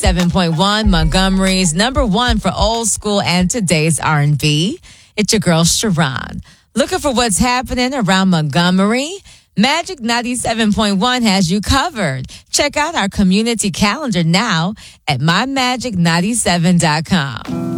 7.1, Montgomery's number one for old school and today's R&B. It's your girl, Sharon. Looking for what's happening around Montgomery? Magic 97.1 has you covered. Check out our community calendar now at mymagic97.com.